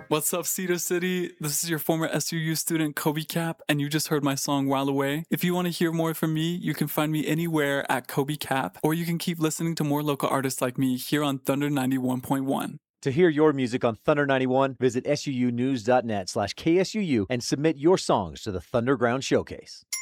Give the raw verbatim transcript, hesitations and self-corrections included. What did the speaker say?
What's up, Cedar City? This is your former S U U student, Kobe Cap, and you just heard my song While Away. If you want to hear more from me, you can find me anywhere at Kobe Cap, or you can keep listening to more local artists like me here on Thunder ninety-one point one. To hear your music on Thunder ninety-one, visit suunews.net slash KSUU and submit your songs to the Thunderground Showcase.